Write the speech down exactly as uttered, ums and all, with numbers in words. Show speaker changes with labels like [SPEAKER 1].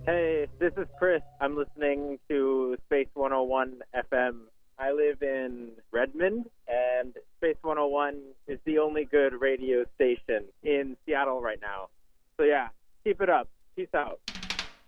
[SPEAKER 1] Hey, this is Chris. I'm listening to Space one oh one F M. I live in Redmond, and Space one oh one is the only good radio station in Seattle right now. So yeah, keep it up. Peace out.